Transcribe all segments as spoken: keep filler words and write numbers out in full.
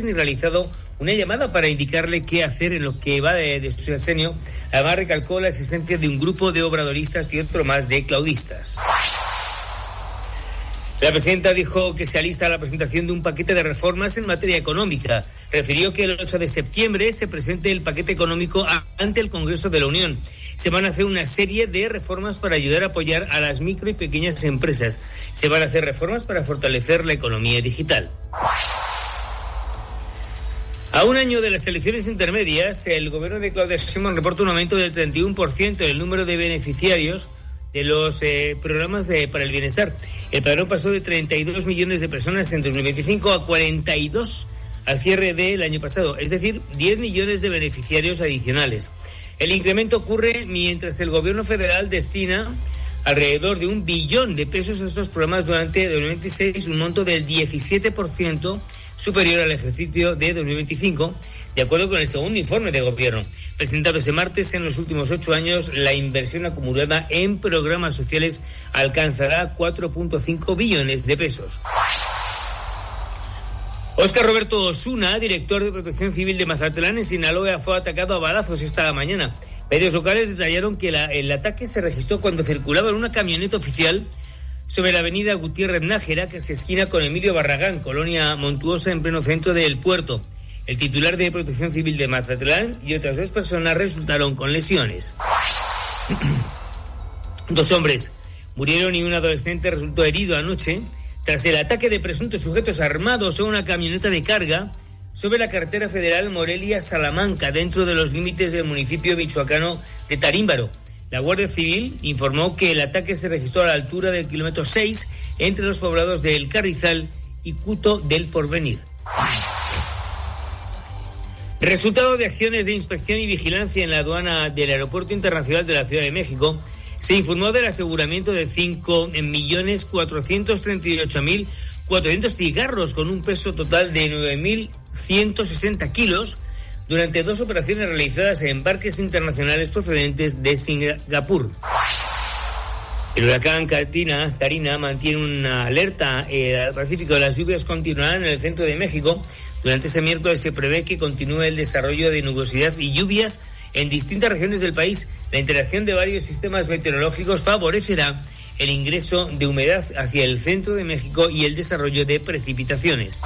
ni realizado una llamada para indicarle qué hacer en lo que va de, de su sexenio. Además, recalcó la existencia de un grupo de obradoristas y otro más de claudistas. La presidenta dijo que se alista la presentación de un paquete de reformas en materia económica. Refirió que el ocho de septiembre se presente el paquete económico ante el Congreso de la Unión. Se van a hacer una serie de reformas para ayudar a apoyar a las micro y pequeñas empresas. Se van a hacer reformas para fortalecer la economía digital. A un año de las elecciones intermedias, el gobierno de Claudia Sheinbaum reporta un aumento del treinta y uno por ciento en el número de beneficiarios de los eh, programas de, para el bienestar. El padrón pasó de treinta y dos millones de personas en dos mil veinticinco a cuarenta y dos al cierre del año pasado, es decir, diez millones de beneficiarios adicionales. El incremento ocurre mientras el gobierno federal destina alrededor de un billón de pesos a estos programas durante dos mil veintiséis, un monto del diecisiete por ciento superior al ejercicio de dos mil veinticinco, de acuerdo con el segundo informe de gobierno. Presentado ese martes, en los últimos ocho años, la inversión acumulada en programas sociales alcanzará cuatro punto cinco billones de pesos. Óscar Roberto Osuna, director de Protección Civil de Mazatlán, en Sinaloa, fue atacado a balazos esta mañana. Medios locales detallaron que la, el ataque se registró cuando circulaba en una camioneta oficial sobre la avenida Gutiérrez Nájera, que se esquina con Emilio Barragán, colonia montuosa en pleno centro del puerto. El titular de Protección Civil de Mazatlán y otras dos personas resultaron con lesiones. Dos hombres murieron y un adolescente resultó herido anoche tras el ataque de presuntos sujetos armados a una camioneta de carga sobre la carretera federal Morelia-Salamanca, dentro de los límites del municipio michoacano de Tarímbaro. La Guardia Civil informó que el ataque se registró a la altura del kilómetro seis entre los poblados de El Carrizal y Cuto del Porvenir. Resultado de acciones de inspección y vigilancia en la aduana del Aeropuerto Internacional de la Ciudad de México, se informó del aseguramiento de cinco millones cuatrocientos treinta y ocho mil cuatrocientos cigarros con un peso total de nueve mil ciento sesenta kilos durante dos operaciones realizadas en barcos internacionales procedentes de Singapur. El huracán Katrina, Karina mantiene una alerta eh, al Pacífico. Las lluvias continuarán en el centro de México. Durante este miércoles se prevé que continúe el desarrollo de nubosidad y lluvias en distintas regiones del país. La interacción de varios sistemas meteorológicos favorecerá el ingreso de humedad hacia el centro de México y el desarrollo de precipitaciones.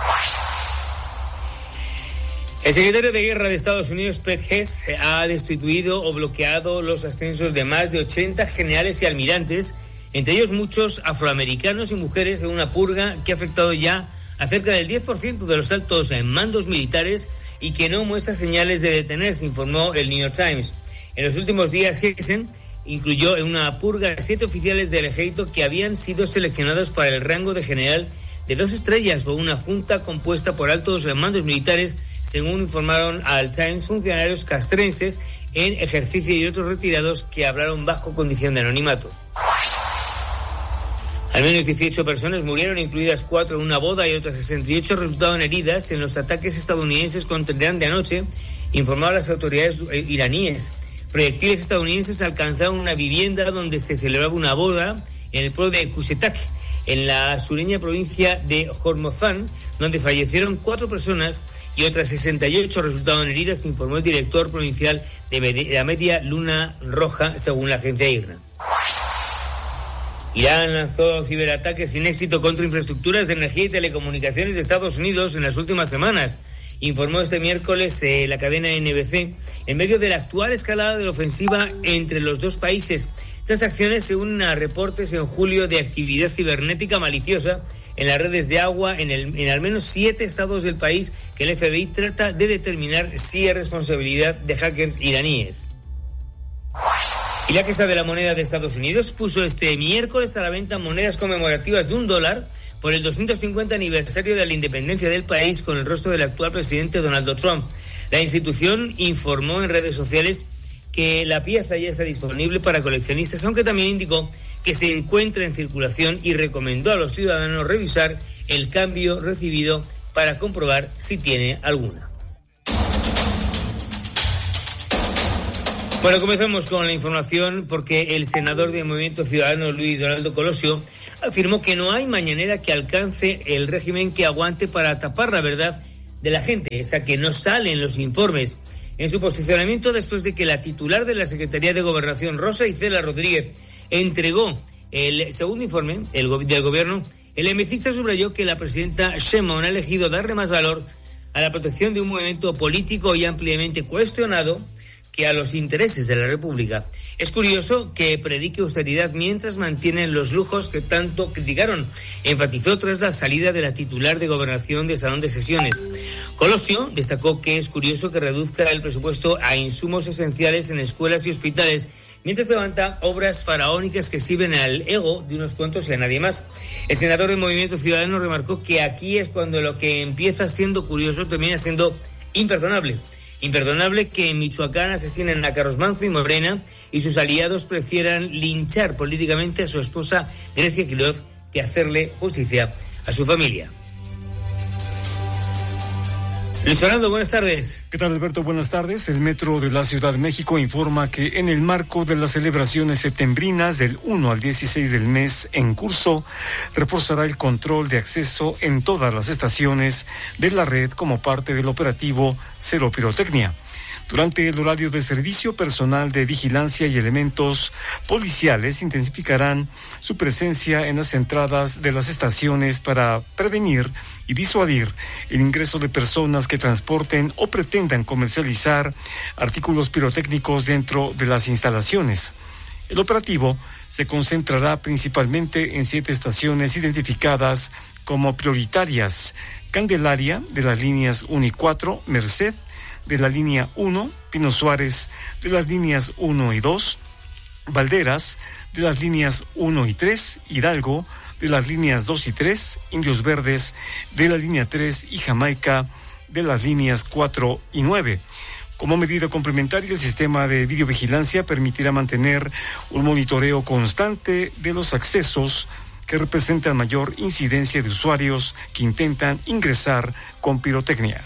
El secretario de Guerra de Estados Unidos, Pete Hess, ha destituido o bloqueado los ascensos de más de ochenta generales y almirantes, entre ellos muchos afroamericanos y mujeres, en una purga que ha afectado ya a cerca del diez por ciento de los altos mandos militares y que no muestra señales de detenerse, informó el New York Times. En los últimos días, Hess incluyó en una purga a siete oficiales del ejército que habían sido seleccionados para el rango de general de dos estrellas por una junta compuesta por altos mandos militares, según informaron al Times funcionarios castrenses en ejercicio y otros retirados que hablaron bajo condición de anonimato. Al menos dieciocho personas murieron, incluidas cuatro en una boda, y otras sesenta y ocho resultaron heridas en los ataques estadounidenses contra Irán de anoche, informaron las autoridades iraníes. Proyectiles estadounidenses alcanzaron una vivienda donde se celebraba una boda en el pueblo de Kusetak, en la sureña provincia de Hormozgan, donde fallecieron cuatro personas y otras sesenta y ocho resultaron heridas, informó el director provincial de la Media Luna Roja, según la agencia I R N A. Irán lanzó ciberataques sin éxito contra infraestructuras de energía y telecomunicaciones de Estados Unidos en las últimas semanas, informó este miércoles eh, la cadena N B C, en medio de la actual escalada de la ofensiva entre los dos países. Estas acciones se unen a reportes en julio de actividad cibernética maliciosa en las redes de agua en, el, en al menos siete estados del país, que el F B I trata de determinar si es responsabilidad de hackers iraníes. Y la Casa de la Moneda de Estados Unidos puso este miércoles a la venta monedas conmemorativas de un dólar por el doscientos cincuenta aniversario de la independencia del país, con el rostro del actual presidente Donald Trump. La institución informó en redes sociales que la pieza ya está disponible para coleccionistas, aunque también indicó que se encuentra en circulación y recomendó a los ciudadanos revisar el cambio recibido para comprobar si tiene alguna. Bueno, comenzamos con la información porque el senador del Movimiento Ciudadano, Luis Donaldo Colosio, afirmó que no hay mañanera que alcance el régimen que aguante para tapar la verdad de la gente, esa que no sale en los informes. En su posicionamiento después de que la titular de la Secretaría de Gobernación, Rosa Isela Rodríguez, entregó el segundo informe el go- del gobierno, el emecista subrayó que la presidenta Sheinbaum ha elegido darle más valor a la protección de un movimiento político y ampliamente cuestionado que a los intereses de la República. Es curioso que predique austeridad mientras mantienen los lujos que tanto criticaron, enfatizó tras la salida de la titular de Gobernación de Salón de Sesiones. Colosio destacó que es curioso que reduzca el presupuesto a insumos esenciales en escuelas y hospitales, mientras levanta obras faraónicas que sirven al ego de unos cuantos y a nadie más. El senador del Movimiento Ciudadano remarcó que aquí es cuando lo que empieza siendo curioso termina siendo imperdonable. Imperdonable que en Michoacán asesinen a Carlos Manzo y Morena y sus aliados prefieran linchar políticamente a su esposa Grecia Quiroz que hacerle justicia a su familia. Luis Fernando, buenas tardes. ¿Qué tal, Alberto? Buenas tardes. El Metro de la Ciudad de México informa que en el marco de las celebraciones septembrinas del uno al dieciséis del mes en curso, reforzará el control de acceso en todas las estaciones de la red como parte del operativo Cero Pirotecnia. Durante el horario de servicio, personal de vigilancia y elementos policiales intensificarán su presencia en las entradas de las estaciones para prevenir y disuadir el ingreso de personas que transporten o pretendan comercializar artículos pirotécnicos dentro de las instalaciones. El operativo se concentrará principalmente en siete estaciones identificadas como prioritarias: Candelaria, de las líneas uno y cuatro, Merced, de la línea uno, Pino Suárez, de las líneas uno y dos, Valderas, de las líneas uno y tres, Hidalgo, de las líneas dos y tres, Indios Verdes, de la línea tres y Jamaica, de las líneas cuatro y nueve. Como medida complementaria, el sistema de videovigilancia permitirá mantener un monitoreo constante de los accesos que representan mayor incidencia de usuarios que intentan ingresar con pirotecnia.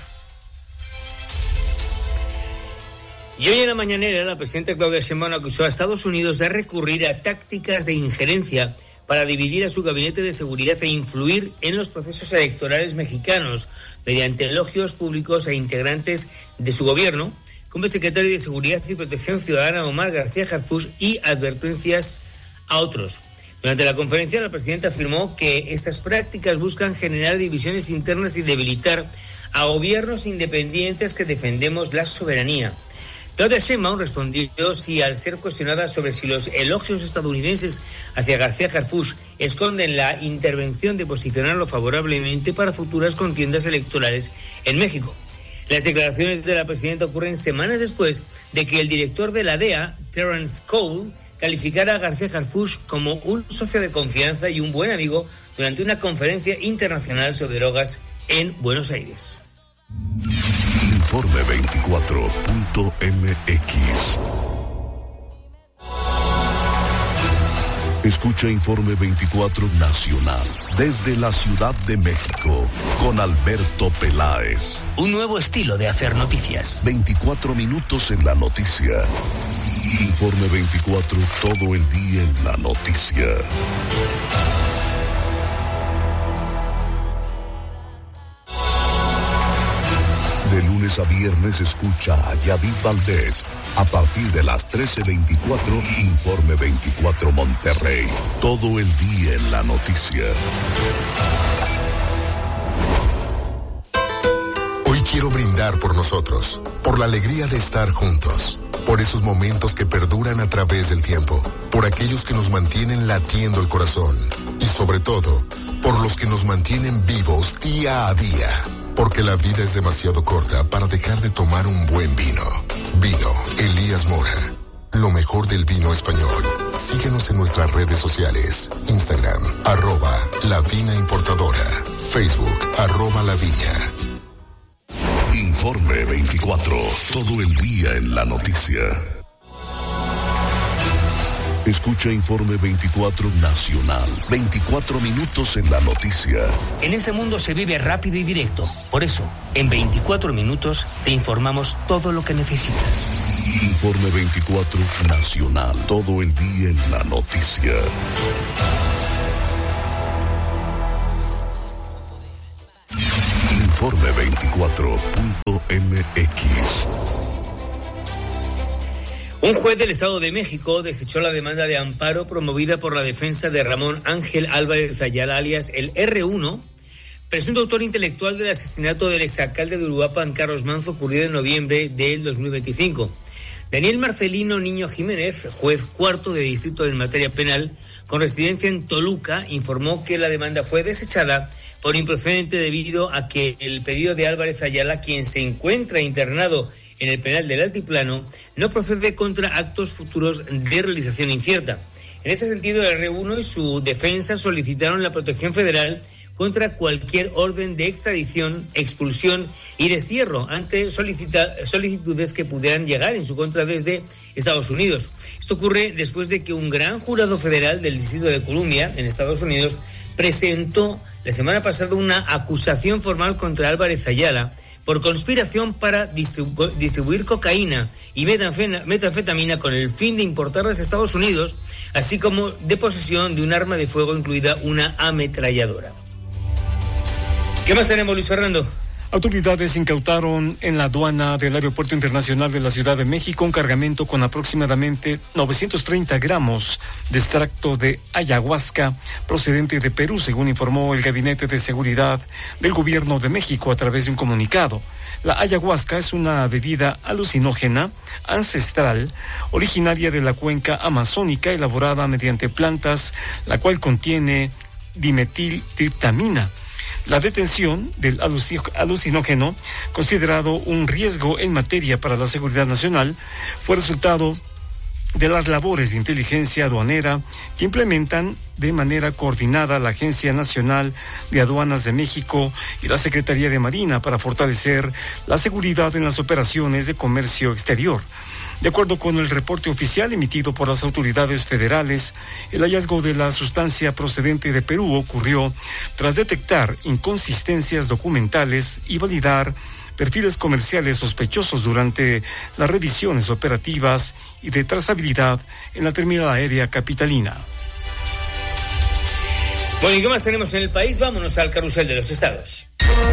Y hoy en la mañanera, la presidenta Claudia Sheinbaum acusó a Estados Unidos de recurrir a tácticas de injerencia para dividir a su gabinete de seguridad e influir en los procesos electorales mexicanos mediante elogios públicos a integrantes de su gobierno, como el secretario de Seguridad y Protección Ciudadana, Omar García Harfuch, y advertencias a otros. Durante la conferencia, la presidenta afirmó que estas prácticas buscan generar divisiones internas y debilitar a gobiernos independientes que defendemos la soberanía. Claudia Sheinbaum respondió si, al ser cuestionada sobre si los elogios estadounidenses hacia García Harfuch esconden la intervención de posicionarlo favorablemente para futuras contiendas electorales en México. Las declaraciones de la presidenta ocurren semanas después de que el director de la D E A, Terence Cole, calificara a García Harfuch como un socio de confianza y un buen amigo durante una conferencia internacional sobre drogas en Buenos Aires. Informe veinticuatro punto m x. Escucha Informe veinticuatro Nacional desde la Ciudad de México con Alberto Peláez. Un nuevo estilo de hacer noticias. veinticuatro minutos en la noticia. Informe veinticuatro, todo el día en la noticia. De lunes a viernes escucha a Yadid Valdés a partir de las trece veinticuatro, Informe veinticuatro Monterrey. Todo el día en la noticia. Hoy quiero brindar por nosotros, por la alegría de estar juntos, por esos momentos que perduran a través del tiempo, por aquellos que nos mantienen latiendo el corazón y sobre todo, por los que nos mantienen vivos día a día. Porque la vida es demasiado corta para dejar de tomar un buen vino. Vino Elías Mora. Lo mejor del vino español. Síguenos en nuestras redes sociales. Instagram, arroba La Vina Importadora. Facebook, arroba La Viña. Informe veinticuatro. Todo el día en la noticia. Escucha Informe veinticuatro Nacional. veinticuatro minutos en la noticia. En este mundo se vive rápido y directo. Por eso, en veinticuatro minutos te informamos todo lo que necesitas. Informe veinticuatro Nacional. Todo el día en la noticia. informe veinticuatro punto m x. Un juez del Estado de México desechó la demanda de amparo promovida por la defensa de Ramón Ángel Álvarez Ayala, alias el erre uno, presunto autor intelectual del asesinato del exalcalde de Uruapan, Carlos Manzo, ocurrido en noviembre del dos mil veinticinco. Daniel Marcelino Niño Jiménez, juez cuarto de distrito en materia penal, con residencia en Toluca, informó que la demanda fue desechada por improcedente debido a que el pedido de Álvarez Ayala, quien se encuentra internado en el penal del Altiplano, no procede contra actos futuros de realización incierta. En ese sentido, el erre uno y su defensa solicitaron la protección federal contra cualquier orden de extradición, expulsión y destierro ante solicita, solicitudes que pudieran llegar en su contra desde Estados Unidos. Esto ocurre después de que un gran jurado federal del Distrito de Columbia, en Estados Unidos, presentó la semana pasada una acusación formal contra Álvarez Ayala por conspiración para distribu- distribuir cocaína y metanfena- metanfetamina con el fin de importarlas a Estados Unidos, así como de posesión de un arma de fuego, incluida una ametralladora. ¿Qué más tenemos, Luis Fernando? Autoridades incautaron en la aduana del Aeropuerto Internacional de la Ciudad de México un cargamento con aproximadamente novecientos treinta gramos de extracto de ayahuasca procedente de Perú, según informó el Gabinete de Seguridad del Gobierno de México a través de un comunicado. La ayahuasca es una bebida alucinógena ancestral originaria de la cuenca amazónica, elaborada mediante plantas, la cual contiene dimetiltriptamina. La detención del alucinógeno, considerado un riesgo en materia para la seguridad nacional, fue resultado de las labores de inteligencia aduanera que implementan de manera coordinada la Agencia Nacional de Aduanas de México y la Secretaría de Marina para fortalecer la seguridad en las operaciones de comercio exterior. De acuerdo con el reporte oficial emitido por las autoridades federales, el hallazgo de la sustancia procedente de Perú ocurrió tras detectar inconsistencias documentales y validar perfiles comerciales sospechosos durante las revisiones operativas y de trazabilidad en la terminal aérea capitalina. Bueno, ¿y qué más tenemos en el país? Vámonos al carrusel de los estados.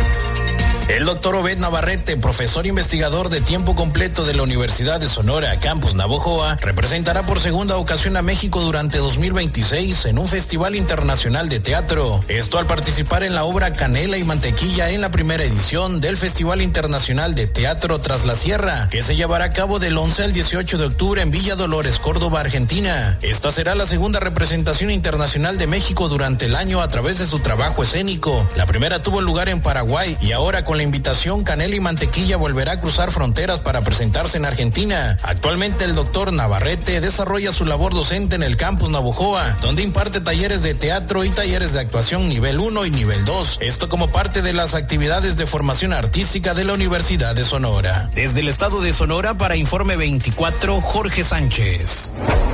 El doctor Obed Navarrete, profesor investigador de tiempo completo de la Universidad de Sonora, Campus Navojoa, representará por segunda ocasión a México durante dos mil veintiséis en un festival internacional de teatro. Esto al participar en la obra Canela y Mantequilla en la primera edición del Festival Internacional de Teatro Tras la Sierra, que se llevará a cabo del once al dieciocho de octubre en Villa Dolores, Córdoba, Argentina. Esta será la segunda representación internacional de México durante el año a través de su trabajo escénico. La primera tuvo lugar en Paraguay y ahora con la invitación, Canela y Mantequilla volverá a cruzar fronteras para presentarse en Argentina. Actualmente el doctor Navarrete desarrolla su labor docente en el Campus Navojoa, donde imparte talleres de teatro y talleres de actuación nivel uno y nivel dos. Esto como parte de las actividades de formación artística de la Universidad de Sonora. Desde el estado de Sonora, para Informe veinticuatro, Jorge Sánchez.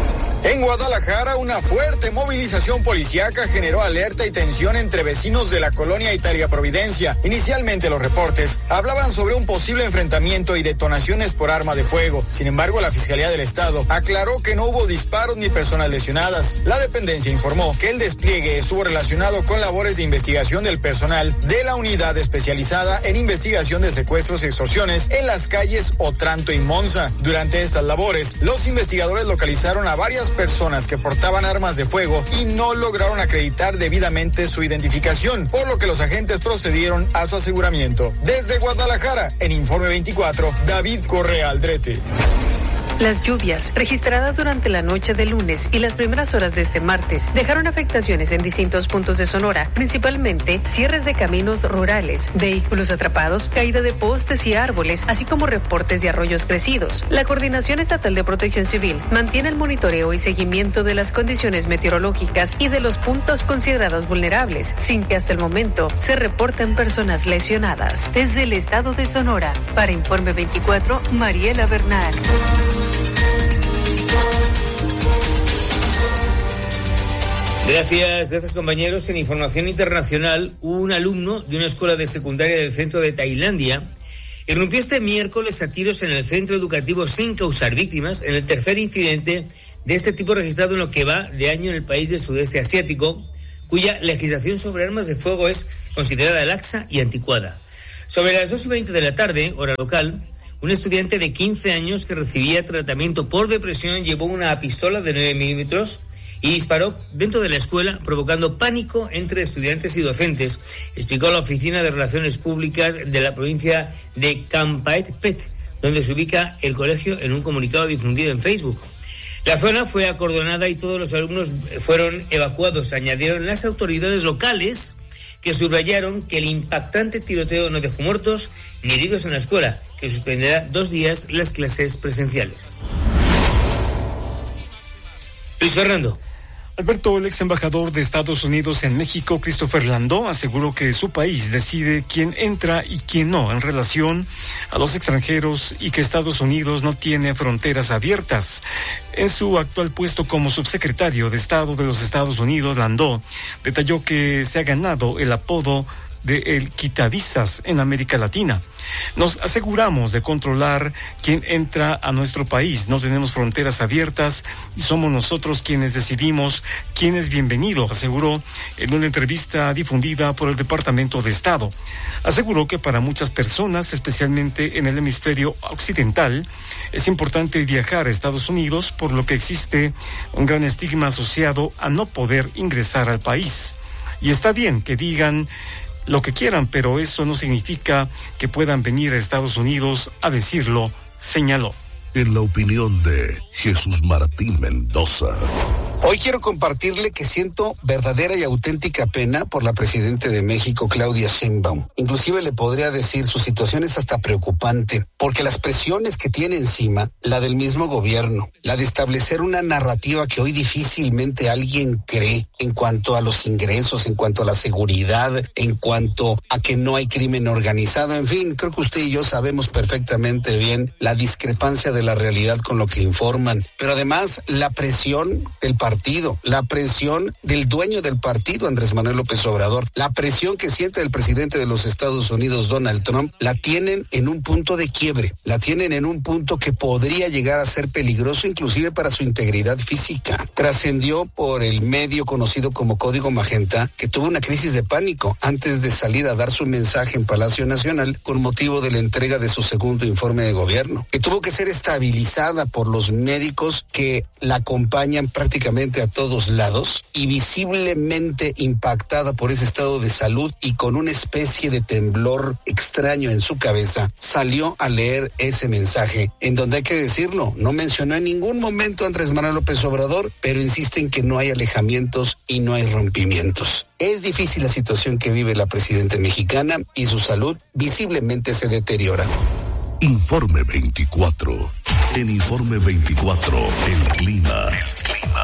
En Guadalajara, una fuerte movilización policíaca generó alerta y tensión entre vecinos de la colonia Italia Providencia. Inicialmente los reportes hablaban sobre un posible enfrentamiento y detonaciones por arma de fuego. Sin embargo, la Fiscalía del Estado aclaró que no hubo disparos ni personas lesionadas. La dependencia informó que el despliegue estuvo relacionado con labores de investigación del personal de la Unidad Especializada en Investigación de Secuestros y Extorsiones en las calles Otranto y Monza. Durante estas labores, los investigadores localizaron a varias personas que portaban armas de fuego y no lograron acreditar debidamente su identificación, por lo que los agentes procedieron a su aseguramiento. Desde Guadalajara, en Informe veinticuatro, David Correa Aldrete. Las lluvias registradas durante la noche de lunes y las primeras horas de este martes dejaron afectaciones en distintos puntos de Sonora, principalmente cierres de caminos rurales, vehículos atrapados, caída de postes y árboles, así como reportes de arroyos crecidos. La Coordinación Estatal de Protección Civil mantiene el monitoreo y seguimiento de las condiciones meteorológicas y de los puntos considerados vulnerables, sin que hasta el momento se reporten personas lesionadas. Desde el estado de Sonora, para Informe veinticuatro, Mariela Bernal. Gracias, gracias compañeros. En información internacional, un alumno de una escuela de secundaria del centro de Tailandia irrumpió este miércoles a tiros en el centro educativo sin causar víctimas, en el tercer incidente de este tipo registrado en lo que va de año en el país del sudeste asiático, cuya legislación sobre armas de fuego es considerada laxa y anticuada. Sobre las dos y veinte de la tarde, hora local, un estudiante de quince años que recibía tratamiento por depresión llevó una pistola de nueve milímetros y disparó dentro de la escuela, provocando pánico entre estudiantes y docentes, explicó la Oficina de Relaciones Públicas de la provincia de Campaet-Pet, donde se ubica el colegio, en un comunicado difundido en Facebook. La zona fue acordonada y todos los alumnos fueron evacuados, añadieron las autoridades locales, que subrayaron que el impactante tiroteo no dejó muertos ni heridos en la escuela, que suspenderá dos días las clases presenciales. Luis Fernando. Alberto, el ex embajador de Estados Unidos en México, Christopher Landó, aseguró que su país decide quién entra y quién no en relación a los extranjeros y que Estados Unidos no tiene fronteras abiertas. En su actual puesto como subsecretario de Estado de los Estados Unidos, Landó detalló que se ha ganado el apodo de el quitavisas en América Latina. Nos aseguramos de controlar quién entra a nuestro país. No tenemos fronteras abiertas y somos nosotros quienes decidimos quién es bienvenido, aseguró en una entrevista difundida por el Departamento de Estado. Aseguró que para muchas personas, especialmente en el hemisferio occidental, es importante viajar a Estados Unidos, por lo que existe un gran estigma asociado a no poder ingresar al país. Y está bien que digan lo que quieran, pero eso no significa que puedan venir a Estados Unidos a decirlo, señaló. En la opinión de Jesús Martín Mendoza. Hoy quiero compartirle que siento verdadera y auténtica pena por la presidenta de México, Claudia Sheinbaum. Inclusive le podría decir, su situación es hasta preocupante, porque las presiones que tiene encima, la del mismo gobierno, la de establecer una narrativa que hoy difícilmente alguien cree en cuanto a los ingresos, en cuanto a la seguridad, en cuanto a que no hay crimen organizado, en fin, creo que usted y yo sabemos perfectamente bien la discrepancia de la realidad con lo que informan, pero además la presión del partido, la presión del dueño del partido, Andrés Manuel López Obrador, la presión que siente el presidente de los Estados Unidos, Donald Trump, la tienen en un punto de quiebre, la tienen en un punto que podría llegar a ser peligroso inclusive para su integridad física. Trascendió por el medio conocido como Código Magenta que tuvo una crisis de pánico antes de salir a dar su mensaje en Palacio Nacional con motivo de la entrega de su segundo informe de gobierno, que tuvo que ser estabilizada por los médicos que la acompañan prácticamente a todos lados y visiblemente impactada por ese estado de salud y con una especie de temblor extraño en su cabeza, salió a leer ese mensaje, en donde hay que decirlo, no mencionó en ningún momento a Andrés Manuel López Obrador, pero insiste en que no hay alejamientos y no hay rompimientos. Es difícil la situación que vive la presidenta mexicana y su salud visiblemente se deteriora. Informe veinticuatro. En Informe veinticuatro, el clima. El clima.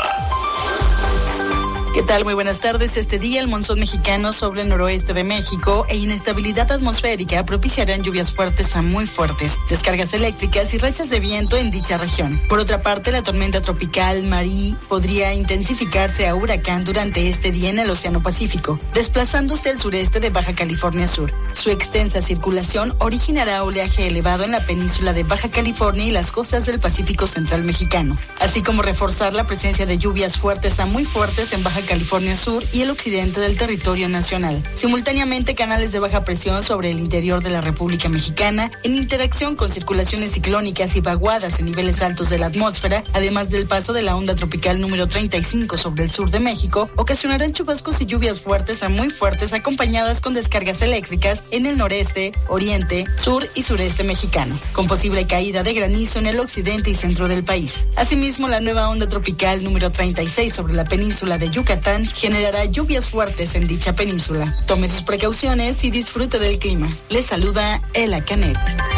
¿Qué tal? Muy buenas tardes. Este día el monzón mexicano sobre el noroeste de México e inestabilidad atmosférica propiciarán lluvias fuertes a muy fuertes, descargas eléctricas y rachas de viento en dicha región. Por otra parte, la tormenta tropical Marie podría intensificarse a huracán durante este día en el Océano Pacífico, desplazándose al sureste de Baja California Sur. Su extensa circulación originará oleaje elevado en la península de Baja California y las costas del Pacífico Central mexicano, así como reforzar la presencia de lluvias fuertes a muy fuertes en Baja California Sur y el occidente del territorio nacional. Simultáneamente, canales de baja presión sobre el interior de la República Mexicana, en interacción con circulaciones ciclónicas y vaguadas en niveles altos de la atmósfera, además del paso de la onda tropical número treinta y cinco sobre el sur de México, ocasionarán chubascos y lluvias fuertes a muy fuertes acompañadas con descargas eléctricas en el noreste, oriente, sur y sureste mexicano, con posible caída de granizo en el occidente y centro del país. Asimismo, la nueva onda tropical número treinta y seis sobre la península de Yucatán generará lluvias fuertes en dicha península. Tome sus precauciones y disfrute del clima. Les saluda Ela Canet.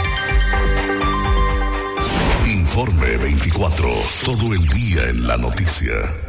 Informe veinticuatro. Todo el día en la noticia.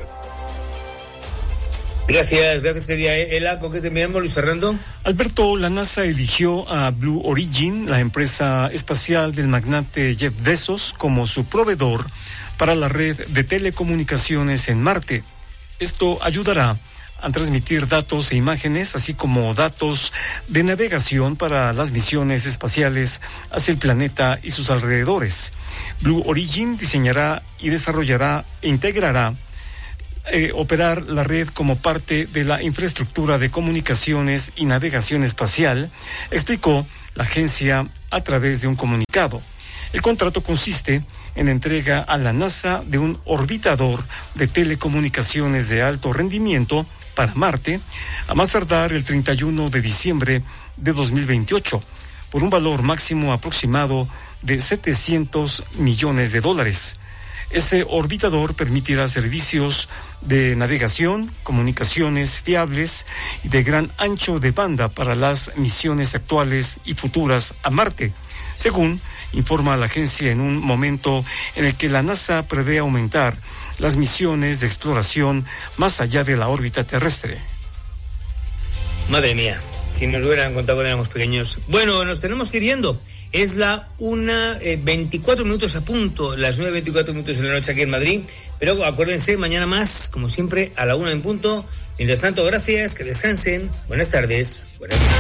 Gracias, gracias querida Ela. ¿Con qué terminamos, Luis Fernando? Alberto, la NASA eligió a Blue Origin, la empresa espacial del magnate Jeff Bezos, como su proveedor para la red de telecomunicaciones en Marte. Esto ayudará a transmitir datos e imágenes, así como datos de navegación para las misiones espaciales hacia el planeta y sus alrededores. Blue Origin diseñará y desarrollará e integrará eh, operar la red como parte de la infraestructura de comunicaciones y navegación espacial, explicó la agencia a través de un comunicado. El contrato consiste en entrega a la NASA de un orbitador de telecomunicaciones de alto rendimiento para Marte, a más tardar el treinta y uno de diciembre de dos mil veintiocho, por un valor máximo aproximado de setecientos millones de dólares. Ese orbitador permitirá servicios de navegación, comunicaciones fiables y de gran ancho de banda para las misiones actuales y futuras a Marte, según informa la agencia en un momento en el que la NASA prevé aumentar las misiones de exploración más allá de la órbita terrestre. Madre mía, si nos hubieran contado cuando éramos pequeños. Bueno, nos tenemos que ir yendo. Es la una eh, veinticuatro minutos a punto, las nueve veinticuatro minutos de la noche aquí en Madrid. Pero acuérdense, mañana más, como siempre, a la una en punto. Mientras tanto, gracias, que descansen. Buenas tardes. Buenas tardes.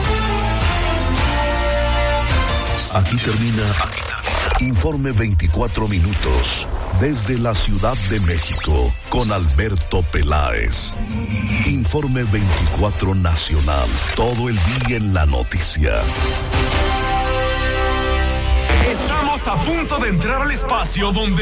Aquí termina, aquí termina. Informe veinticuatro minutos. Desde la Ciudad de México, con Alberto Peláez. Informe veinticuatro Nacional. Todo el día en la noticia. Estamos a punto de entrar al espacio donde